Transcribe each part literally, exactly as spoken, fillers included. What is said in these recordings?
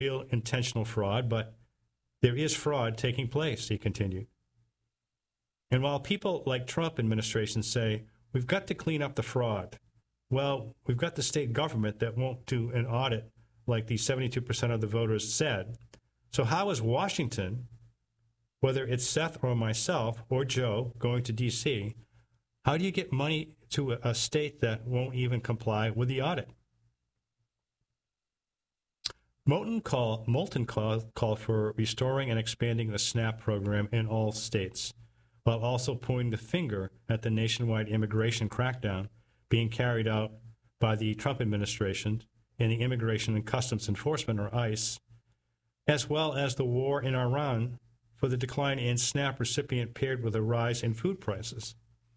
real intentional fraud, but there is fraud taking place, he continued. And while people like Trump administration say, we've got to clean up the fraud, well, we've got the state government that won't do an audit like the seventy-two percent of the voters said. So how is Washington, whether it's Seth or myself or Joe going to D C, how do you get money to a, a state that won't even comply with the audit? Moulton called Moulton call, called for restoring and expanding the SNAP program in all states, while also pointing the finger at the nationwide immigration crackdown being carried out by the Trump administration and the Immigration and Customs Enforcement, or ICE, as well as the war in Iran for the decline in SNAP recipient paired with a rise in food prices.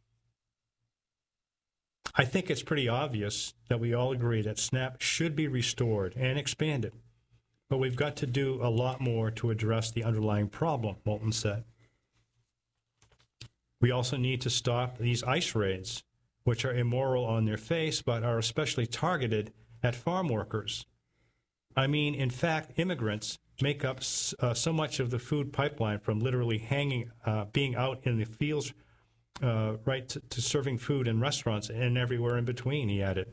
I think it's pretty obvious that we all agree that SNAP should be restored and expanded, but we've got to do a lot more to address the underlying problem, Moulton said. We also need to stop these ICE raids, which are immoral on their face, but are especially targeted at farm workers. I mean, in fact, immigrants make up uh, so much of the food pipeline, from literally hanging, uh, being out in the fields, uh, right to, to serving food in restaurants and everywhere in between, he added.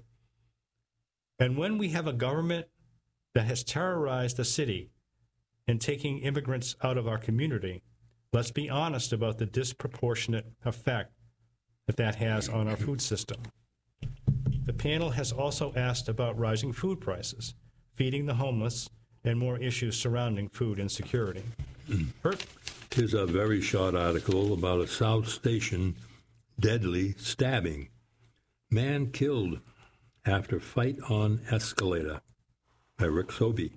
And when we have a government that has terrorized the city and taking immigrants out of our community, let's be honest about the disproportionate effect that that has on our food system. The panel has also asked about rising food prices, feeding the homeless, and more issues surrounding food insecurity. Bert? Here's a very short article about a South Station deadly stabbing. Man killed after fight on escalator, by Rick Sobey.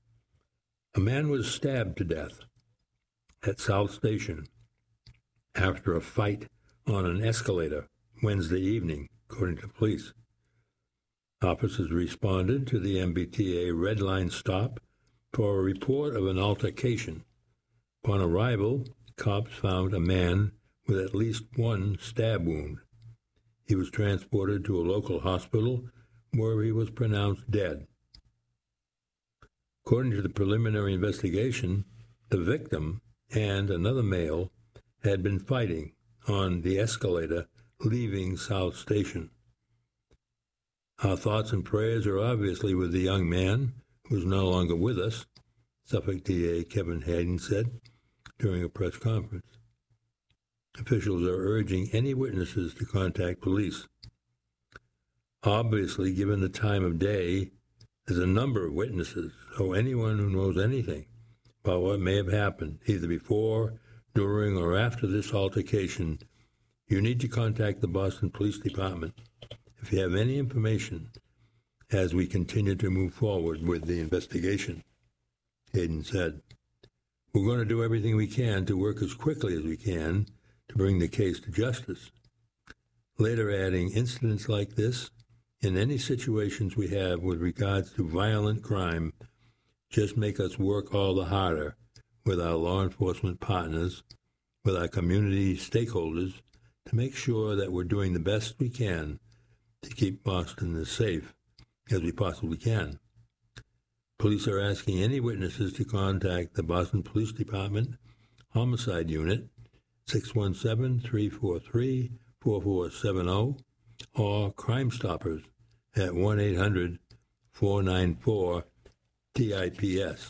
A man was stabbed to death at South Station after a fight on an escalator Wednesday evening, according to police. Officers responded to the M B T A Red Line stop for a report of an altercation. Upon arrival, cops found a man with at least one stab wound. He was transported to a local hospital where he was pronounced dead. According to the preliminary investigation, the victim and another male had been fighting on the escalator leaving South Station. Our thoughts and prayers are obviously with the young man who is no longer with us, Suffolk D A Kevin Hayden said during a press conference. Officials are urging any witnesses to contact police. Obviously, given the time of day, there's a number of witnesses, so anyone who knows anything about what may have happened, either before, during, or after this altercation, you need to contact the Boston Police Department if you have any information as we continue to move forward with the investigation, Hayden said. We're going to do everything we can to work as quickly as we can to bring the case to justice. Later adding, incidents like this, in any situations we have with regards to violent crime, just make us work all the harder with our law enforcement partners, with our community stakeholders, to make sure that we're doing the best we can to keep Boston as safe as we possibly can. Police are asking any witnesses to contact the Boston Police Department Homicide Unit, six one seven, three four three, four four seven zero, or Crime Stoppers at one eight hundred, four nine four, T I P S.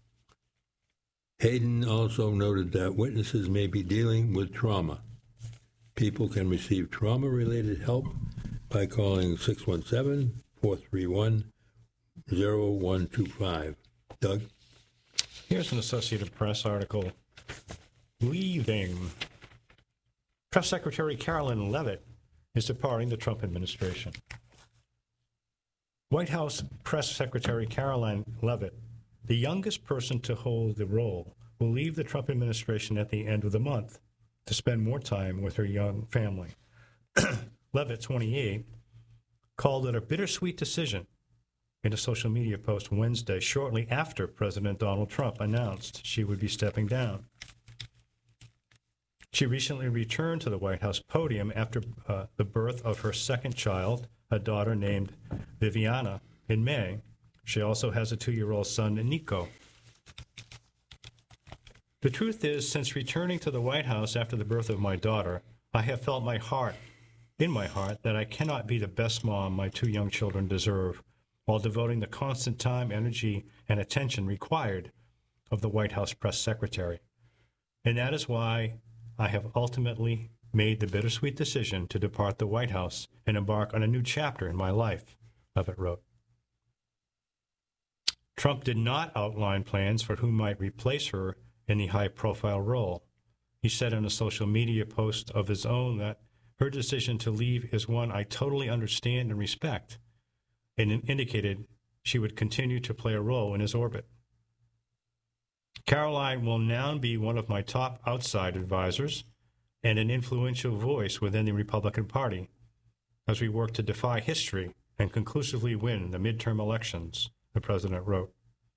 Hayden also noted that witnesses may be dealing with trauma. People can receive trauma-related help by calling six one seven, four three one, zero one two five. Doug? Here's an Associated Press article. Leaving. Press Secretary Carolyn Leavitt is departing the Trump administration. White House Press Secretary Caroline Leavitt, the youngest person to hold the role, will leave the Trump administration at the end of the month to spend more time with her young family. Leavitt, twenty-eight, called it a bittersweet decision in a social media post Wednesday, shortly after President Donald Trump announced she would be stepping down. She recently returned to the White House podium after uh, the birth of her second child, a daughter named Viviana, in May. She also has a two-year-old son, Nico. The truth is, since returning to the White House after the birth of my daughter, I have felt my heart, in my heart, that I cannot be the best mom my two young children deserve, while devoting the constant time, energy, and attention required of the White House press secretary. And that is why I have ultimately made the bittersweet decision to depart the White House and embark on a new chapter in my life, Levitt wrote. Trump did not outline plans for who might replace her in the high-profile role. He said in a social media post of his own that her decision to leave is one I totally understand and respect, and indicated she would continue to play a role in his orbit. Caroline will now be one of my top outside advisors and an influential voice within the Republican Party as we work to defy history and conclusively win the midterm elections, the president wrote.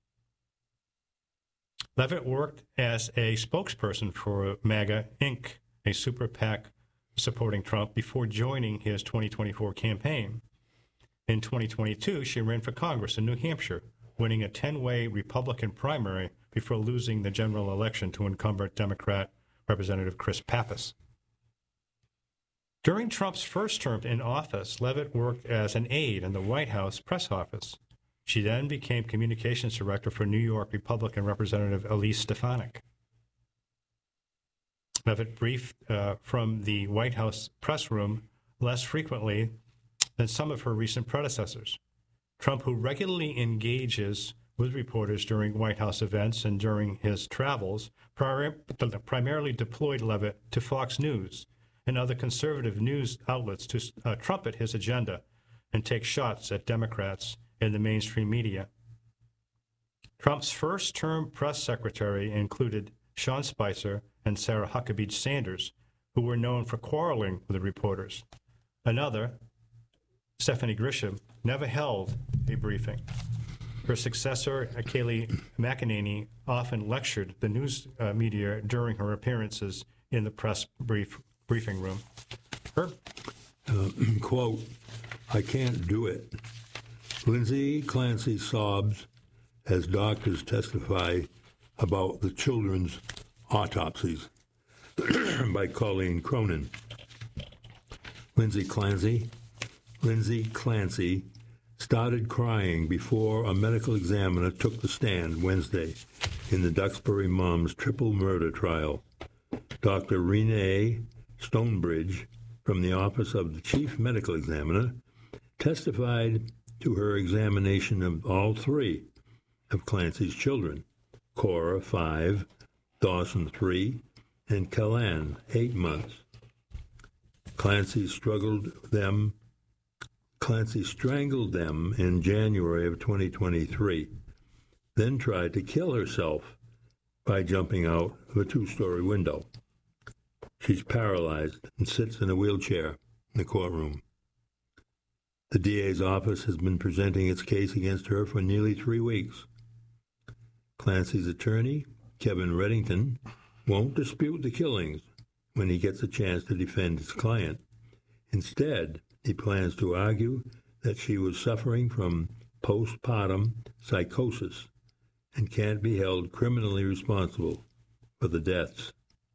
Levitt worked as a spokesperson for MAGA, Incorporated, a super PAC supporting Trump, before joining his twenty twenty-four campaign. In twenty twenty-two, she ran for Congress in New Hampshire, winning a ten-way Republican primary before losing the general election to incumbent Democrat Representative Chris Pappas. During Trump's first term in office, Levitt worked as an aide in the White House press office. She then became communications director for New York Republican Representative Elise Stefanik. Levitt briefed uh, from the White House press room less frequently than some of her recent predecessors. Trump, who regularly engages with reporters during White House events and during his travels, pri- primarily deployed Levitt to Fox News and other conservative news outlets to uh, trumpet his agenda and take shots at Democrats in the mainstream media. Trump's first-term press secretary included Sean Spicer and Sarah Huckabee Sanders, who were known for quarreling with the reporters. Another, Stephanie Grisham, never held a briefing. Her successor, Kayleigh McEnany, often lectured the news uh, media during her appearances in the press brief briefing room. Her uh, quote, "I can't do it." Lindsay Clancy sobs as doctors testify about the children's autopsies by Colleen Cronin. Lindsay Clancy, Lindsay Clancy started crying before a medical examiner took the stand Wednesday in the Duxbury Moms triple murder trial. Doctor Renee Stonebridge, from the Office of the Chief Medical Examiner, testified to her examination of all three of Clancy's children, Cora, five, Dawson, three, and Callan, eight months. Clancy struggled them. Clancy strangled them in January of twenty twenty-three, then tried to kill herself by jumping out of a two-story window. She's paralyzed and sits in a wheelchair in the courtroom. The D A's office has been presenting its case against her for nearly three weeks. Clancy's attorney, Kevin Reddington, won't dispute the killings when he gets a chance to defend his client. Instead, he plans to argue that she was suffering from postpartum psychosis and can't be held criminally responsible for the deaths.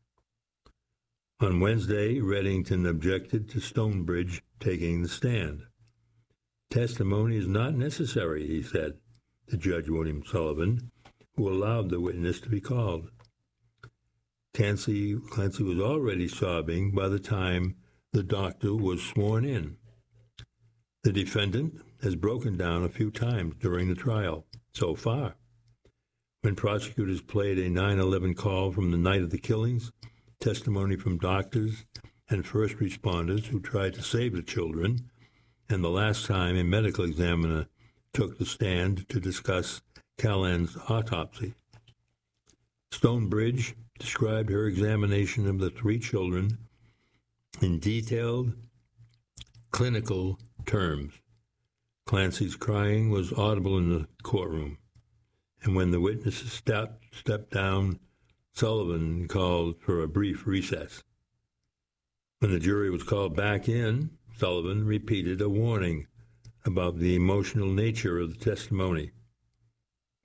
On Wednesday, Reddington objected to Stonebridge taking the stand. Testimony is not necessary, he said to Judge William Sullivan, who allowed the witness to be called. Clancy, Clancy was already sobbing by the time the doctor was sworn in. The defendant has broken down a few times during the trial so far. When prosecutors played a nine eleven call from the night of the killings, testimony from doctors and first responders who tried to save the children, and the last time a medical examiner took the stand to discuss Callan's autopsy. Stonebridge described her examination of the three children in detailed clinical terms. Clancy's crying was audible in the courtroom, and when the witnesses stepped, stepped down, Sullivan called for a brief recess. When the jury was called back in, Sullivan repeated a warning about the emotional nature of the testimony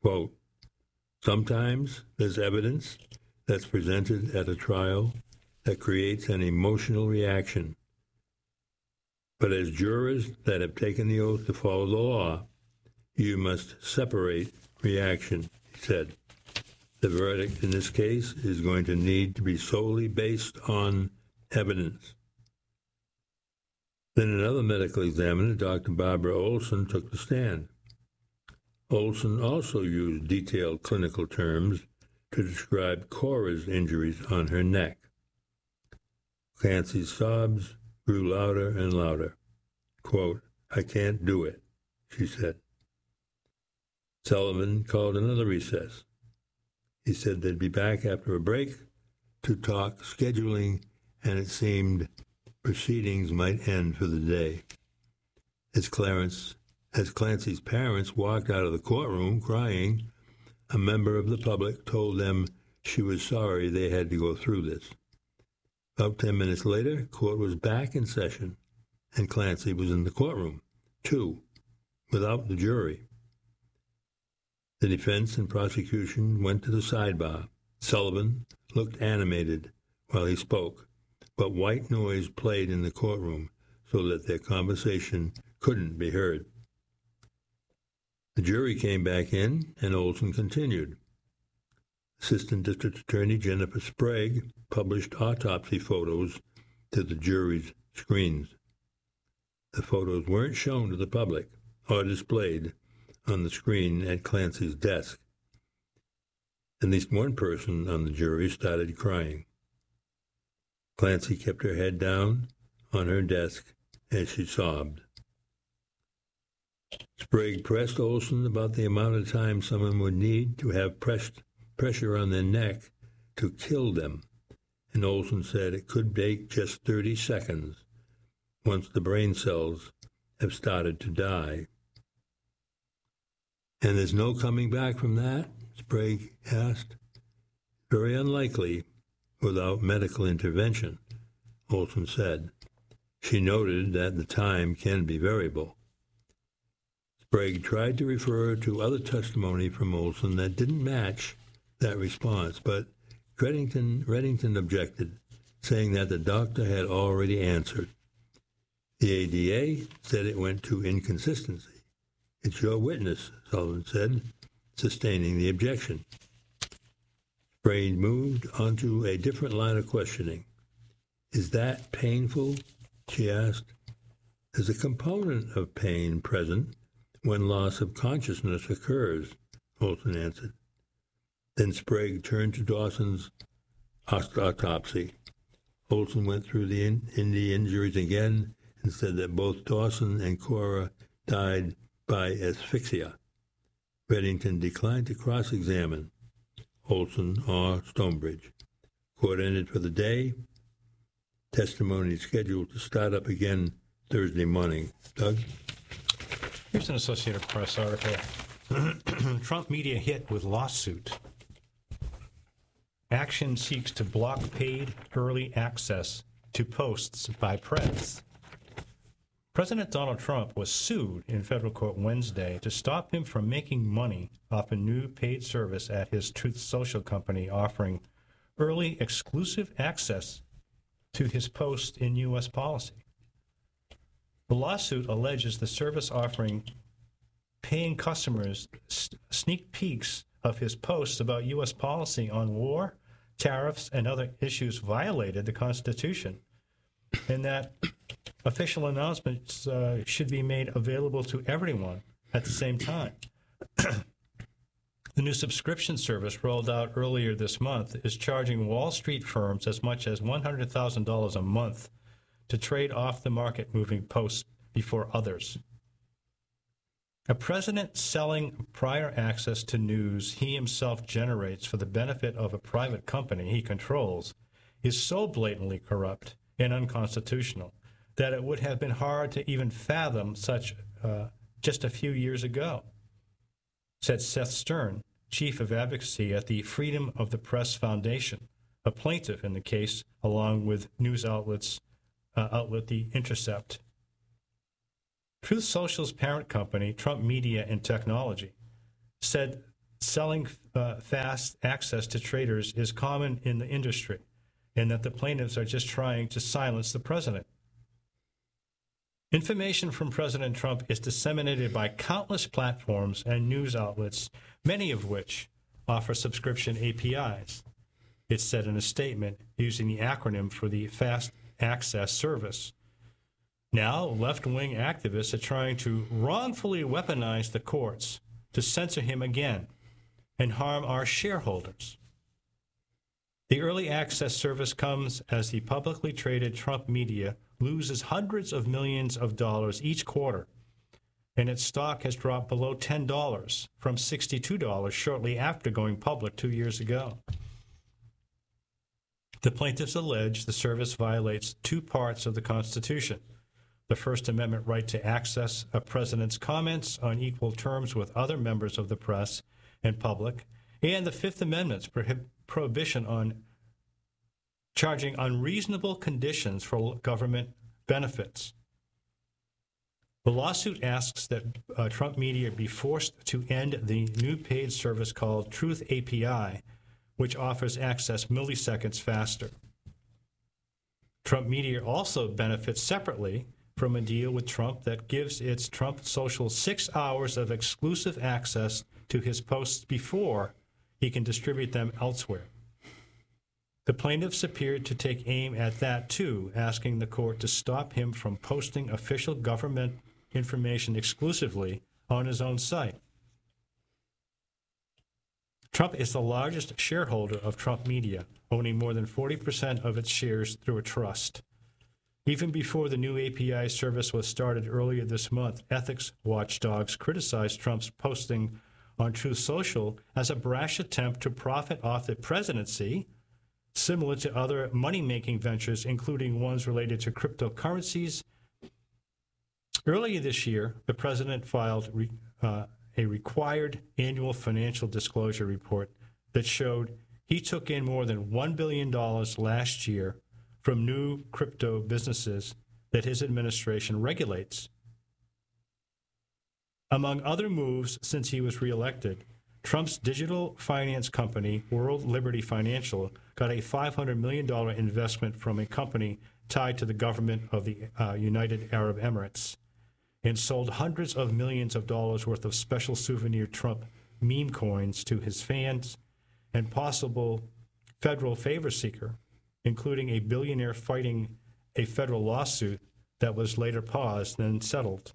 Quote, sometimes there's evidence that's presented at a trial that creates an emotional reaction. But as jurors that have taken the oath to follow the law, you must separate reaction, he said. The verdict in this case is going to need to be solely based on evidence. Then another medical examiner, Doctor Barbara Olson, took the stand. Olson also used detailed clinical terms to describe Cora's injuries on her neck. Clancy's sobs grew louder and louder. Quote, I can't do it, she said. Sullivan called another recess. He said they'd be back after a break to talk scheduling, and it seemed proceedings might end for the day. As Clarence, as Clancy's parents walked out of the courtroom crying, a member of the public told them she was sorry they had to go through this. About ten minutes later, court was back in session, and Clancy was in the courtroom, too, without the jury. The defense and prosecution went to the sidebar. Sullivan looked animated while he spoke, but white noise played in the courtroom so that their conversation couldn't be heard. The jury came back in, and Olson continued. Assistant District Attorney Jennifer Sprague published autopsy photos to the jury's screens. The photos weren't shown to the public or displayed on the screen at Clancy's desk. At least one person on the jury started crying. Clancy kept her head down on her desk as she sobbed. Sprague pressed Olson about the amount of time someone would need to have pressed pressure on their neck to kill them, and Olson said it could take just thirty seconds once the brain cells have started to die. And there's no coming back from that? Sprague asked. Very unlikely without medical intervention, Olson said. She noted that the time can be variable. Sprague tried to refer to other testimony from Olson that didn't match that response, but Reddington, Reddington objected, saying that the doctor had already answered. The A D A said it went to inconsistency. It's your witness, Sullivan said, sustaining the objection. Sprague moved onto a different line of questioning. Is that painful? She asked. There's a component of pain present when loss of consciousness occurs, Olson answered. Then Sprague turned to Dawson's autopsy. Olson went through the, in, in the injuries again and said that both Dawson and Cora died by asphyxia. Reddington declined to cross-examine Olson or Stonebridge. Court ended for the day. Testimony scheduled to start up again Thursday morning. Doug? Here's an Associated Press article. Trump media hit with lawsuit. Action seeks to block paid early access to posts by press. President Donald Trump was sued in federal court Wednesday to stop him from making money off a new paid service at his Truth Social company offering early exclusive access to his posts in U S policy. The lawsuit alleges the service offering paying customers st- sneak peeks of his posts about U S policy on war, tariffs, and other issues violated the Constitution, and that official announcements uh, should be made available to everyone at the same time. The new subscription service rolled out earlier this month is charging Wall Street firms as much as one hundred thousand dollars a month to trade off the market moving posts before others. A president selling prior access to news he himself generates for the benefit of a private company he controls is so blatantly corrupt and unconstitutional that it would have been hard to even fathom such uh, just a few years ago, said Seth Stern, chief of advocacy at the Freedom of the Press Foundation, a plaintiff in the case, along with news outlets uh, outlet The Intercept. Truth Social's parent company, Trump Media and Technology, said selling uh, fast access to traders is common in the industry, and that the plaintiffs are just trying to silence the president. Information from President Trump is disseminated by countless platforms and news outlets, many of which offer subscription A P Is. It said in a statement using the acronym for the Fast Access Service. Now, left-wing activists are trying to wrongfully weaponize the courts to censor him again and harm our shareholders. The early access service comes as the publicly traded Trump media loses hundreds of millions of dollars each quarter, and its stock has dropped below ten dollars from sixty-two dollars shortly after going public two years ago. The plaintiffs allege the service violates two parts of the Constitution: the First Amendment right to access a president's comments on equal terms with other members of the press and public, and the Fifth Amendment's prohib- prohibition on charging unreasonable conditions for government benefits. The lawsuit asks that uh, Trump Media be forced to end the new paid service called Truth A P I, which offers access milliseconds faster. Trump Media also benefits separately from a deal with Trump that gives its Trump Social six hours of exclusive access to his posts before he can distribute them elsewhere. The plaintiffs appeared to take aim at that too, asking the court to stop him from posting official government information exclusively on his own site. Trump is the largest shareholder of Trump Media, owning more than forty percent of its shares through a trust. Even before the new A P I service was started earlier this month, ethics watchdogs criticized Trump's posting on Truth Social as a brash attempt to profit off the presidency, similar to other money-making ventures, including ones related to cryptocurrencies. Earlier this year, the president filed re, uh, a required annual financial disclosure report that showed he took in more than one billion dollars last year from new crypto businesses that his administration regulates. Among other moves since he was reelected, Trump's digital finance company, World Liberty Financial, got a five hundred million dollars investment from a company tied to the government of the uh, United Arab Emirates, and sold hundreds of millions of dollars worth of special souvenir Trump meme coins to his fans and possible federal favor seeker, including a billionaire fighting a federal lawsuit that was later paused and settled.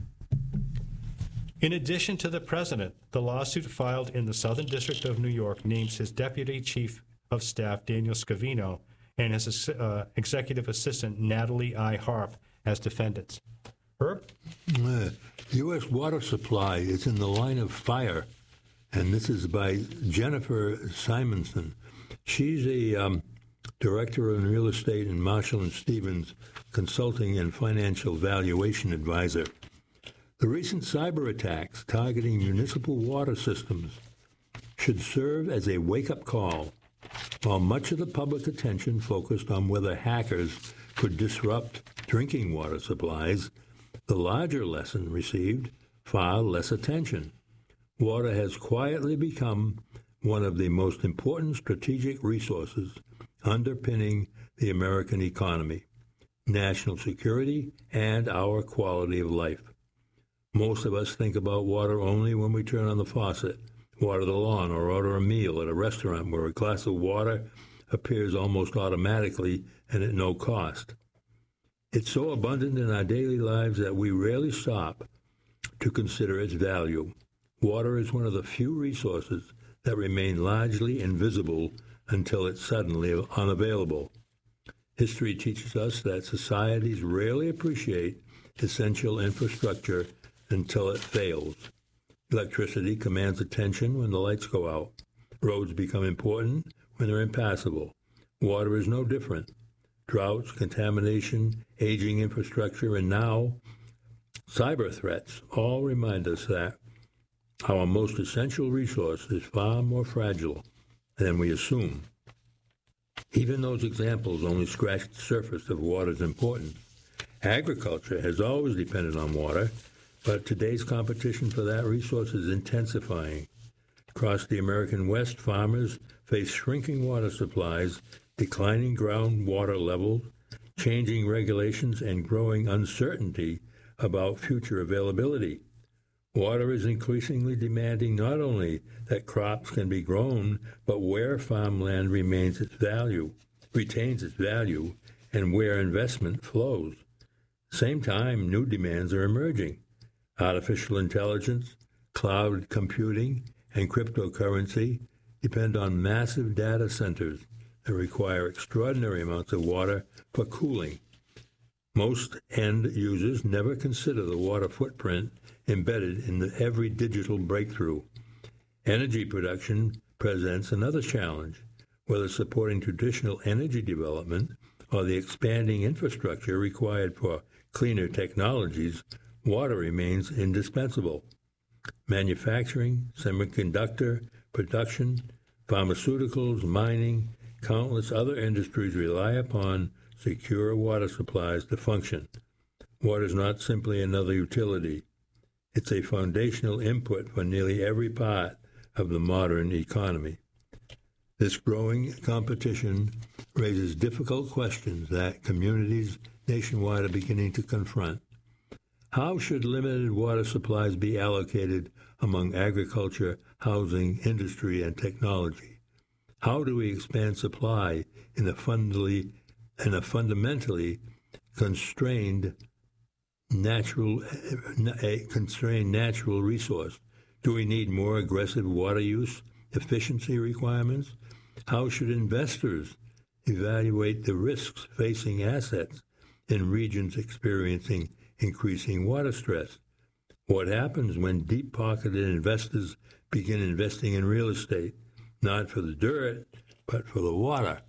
In addition to the president, the lawsuit filed in the Southern District of New York names his deputy chief of staff, Daniel Scavino, and his uh, executive assistant, Natalie I. Harp, as defendants. Herb? Uh, U S water supply is in the line of fire, and this is by Jennifer Simonson. She's a um, director of real estate in Marshall and Stevens Consulting and Financial Valuation Advisor. The recent cyber attacks targeting municipal water systems should serve as a wake-up call. While much of the public attention focused on whether hackers could disrupt drinking water supplies, the larger lesson received far less attention. Water has quietly become one of the most important strategic resources underpinning the American economy, national security, and our quality of life. Most of us think about water only when we turn on the faucet, water the lawn, or order a meal at a restaurant where a glass of water appears almost automatically and at no cost. It's so abundant in our daily lives that we rarely stop to consider its value. Water is one of the few resources that remain largely invisible until it's suddenly unavailable. History teaches us that societies rarely appreciate essential infrastructure until it fails. Electricity commands attention when the lights go out. Roads become important when they're impassable. Water is no different. Droughts, contamination, aging infrastructure, and now cyber threats all remind us that our most essential resource is far more fragile than we assume. Even those examples only scratch the surface of water's importance. Agriculture has always depended on water, but today's competition for that resource is intensifying. Across the American West, farmers face shrinking water supplies, declining groundwater levels, changing regulations, and growing uncertainty about future availability. Water is increasingly demanding not only that crops can be grown, but where farmland remains its value, retains its value, and where investment flows. At the same time, new demands are emerging. Artificial intelligence, cloud computing, and cryptocurrency depend on massive data centers that require extraordinary amounts of water for cooling. Most end users never consider the water footprint embedded in the every digital breakthrough. Energy production presents another challenge. Whether supporting traditional energy development or the expanding infrastructure required for cleaner technologies, water remains indispensable. Manufacturing, semiconductor production, pharmaceuticals, mining, countless other industries rely upon secure water supplies to function. Water is not simply another utility. It's a foundational input for nearly every part of the modern economy. This growing competition raises difficult questions that communities nationwide are beginning to confront. How should limited water supplies be allocated among agriculture, housing, industry, and technology? How do we expand supply in a, fundally, in a fundamentally constrained natural, a constrained natural resource? Do we need more aggressive water use efficiency requirements? How should investors evaluate the risks facing assets in regions experiencing increasing water stress? What happens when deep-pocketed investors begin investing in real estate, not for the dirt, but for the water?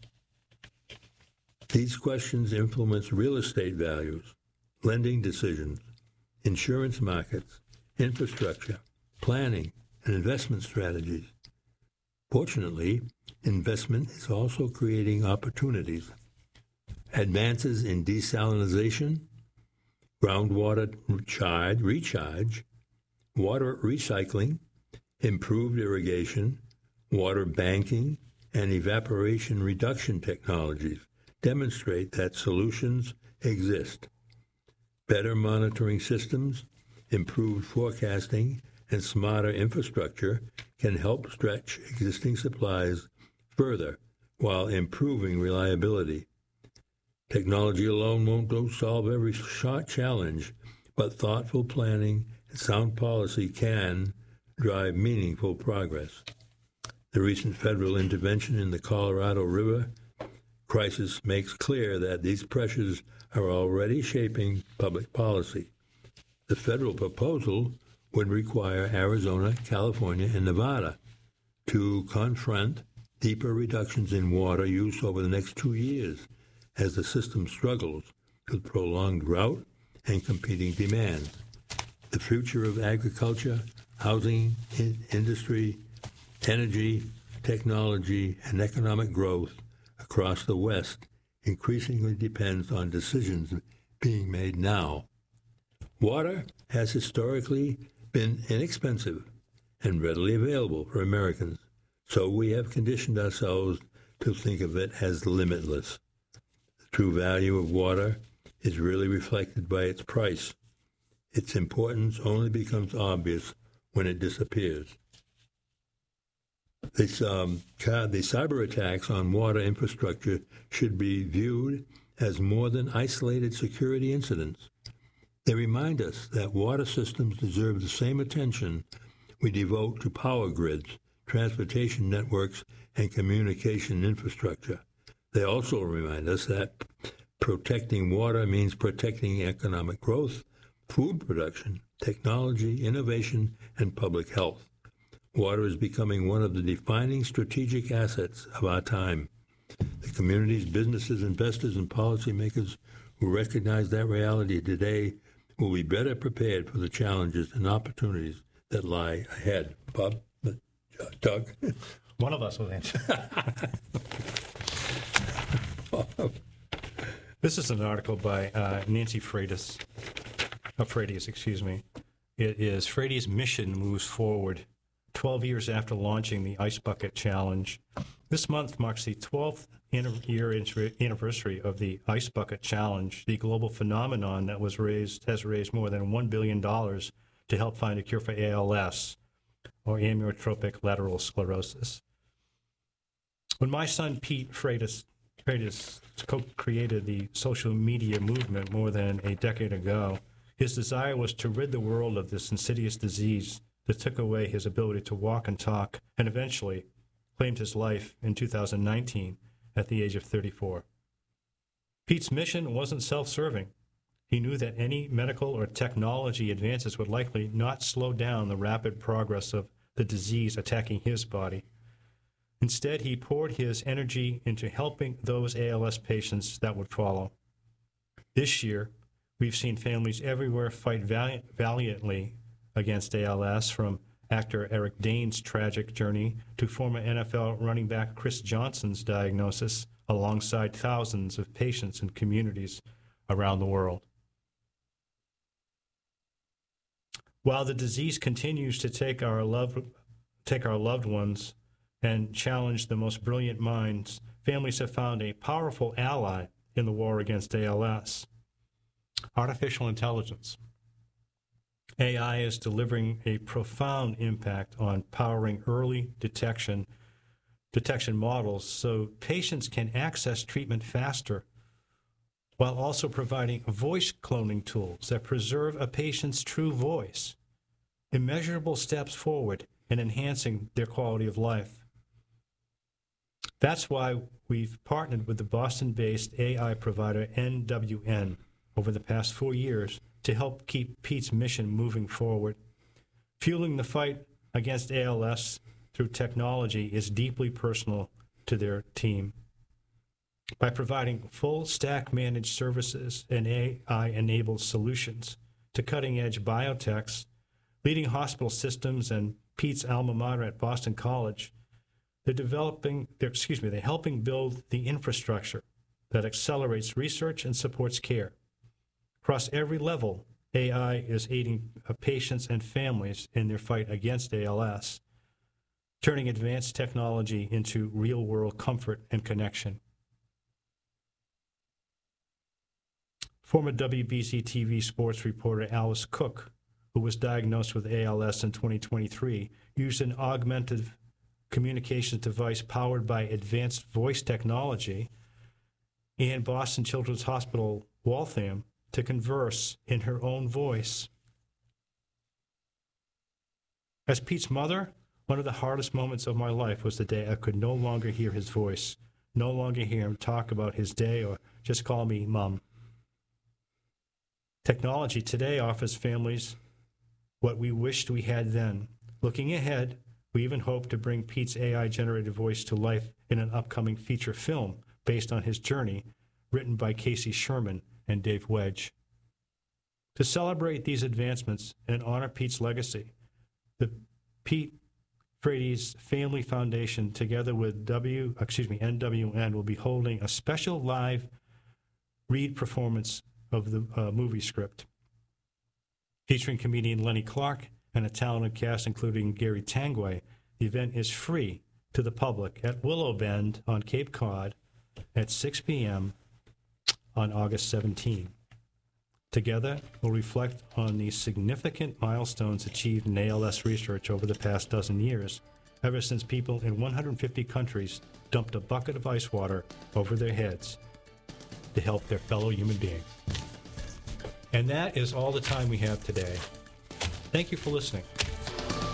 These questions influence real estate values, lending decisions, insurance markets, infrastructure, planning, and investment strategies. Fortunately, investment is also creating opportunities. Advances in desalination, groundwater recharge, recharge, water recycling, improved irrigation, water banking, and evaporation reduction technologies demonstrate that solutions exist. Better monitoring systems, improved forecasting, and smarter infrastructure can help stretch existing supplies further while improving reliability. Technology alone won't solve every short challenge, but thoughtful planning and sound policy can drive meaningful progress. The recent federal intervention in the Colorado River crisis makes clear that these pressures are already shaping public policy. The federal proposal would require Arizona, California, and Nevada to confront deeper reductions in water use over the next two years as the system struggles with prolonged drought and competing demands. The future of agriculture, housing, in- industry, energy, technology, and economic growth across the West increasingly depends on decisions being made now. Water has historically been inexpensive and readily available for Americans, so we have conditioned ourselves to think of it as limitless. The true value of water is really reflected by its price. Its importance only becomes obvious when it disappears. This, um, the cyber attacks on water infrastructure should be viewed as more than isolated security incidents. They remind us that water systems deserve the same attention we devote to power grids, transportation networks, and communication infrastructure. They also remind us that protecting water means protecting economic growth, food production, technology, innovation, and public health. Water is becoming one of the defining strategic assets of our time. The communities, businesses, investors, and policymakers who recognize that reality today will be better prepared for the challenges and opportunities that lie ahead. Bob? Doug? One of us will answer. This is an article by uh, Nancy Freitas. Oh, Freitas, excuse me. It is Freitas' mission moves forward twelve years after launching the Ice Bucket Challenge. This month marks the twelfth year anniversary of the Ice Bucket Challenge, the global phenomenon that was raised has raised more than one billion dollars to help find a cure for A L S, or amyotrophic lateral sclerosis. When my son Pete Freitas, Freitas co-created the social media movement more than a decade ago, his desire was to rid the world of this insidious disease that took away his ability to walk and talk, and eventually claimed his life in two thousand nineteen at the age of thirty-four. Pete's mission wasn't self-serving. He knew that any medical or technology advances would likely not slow down the rapid progress of the disease attacking his body. Instead, he poured his energy into helping those A L S patients that would follow. This year, we've seen families everywhere fight vali- valiantly against A L S, from actor Eric Dane's tragic journey to former N F L running back Chris Johnson's diagnosis, alongside thousands of patients and communities around the world. While the disease continues to take our loved, take our loved ones and challenge the most brilliant minds, families have found a powerful ally in the war against A L S: artificial intelligence. A I is delivering a profound impact on powering early detection detection models so patients can access treatment faster, while also providing voice cloning tools that preserve a patient's true voice, immeasurable steps forward in enhancing their quality of life. That's why we've partnered with the Boston-based A I provider N W N over the past four years to help keep Pete's mission moving forward. Fueling the fight against A L S through technology is deeply personal to their team. By providing full-stack managed services and A I-enabled solutions to cutting-edge biotechs, leading hospital systems, and Pete's alma mater at Boston College, they're developing, they're, excuse me, they're helping build the infrastructure that accelerates research and supports care. Across every level, A I is aiding patients and families in their fight against A L S, turning advanced technology into real-world comfort and connection. Former W B C T V sports reporter Alice Cook, who was diagnosed with A L S in twenty twenty-three, used an augmented communications device powered by advanced voice technology and Boston Children's Hospital Waltham to converse in her own voice. As Pete's mother, one of the hardest moments of my life was the day I could no longer hear his voice, no longer hear him talk about his day or just call me Mom. Technology today offers families what we wished we had then. Looking ahead, we even hope to bring Pete's A I-generated voice to life in an upcoming feature film based on his journey, written by Casey Sherman and Dave Wedge. To celebrate these advancements and honor Pete's legacy, the Pete Freitas Family Foundation, together with W, excuse me, N W N, will be holding a special live read performance of the uh, movie script, featuring comedian Lenny Clark and a talented cast including Gary Tanguay. The event is free to the public at Willow Bend on Cape Cod at six p.m. on August seventeenth. Together, we'll reflect on the significant milestones achieved in A L S research over the past dozen years, ever since people in one hundred fifty countries dumped a bucket of ice water over their heads to help their fellow human being. And that is all the time we have today. Thank you for listening.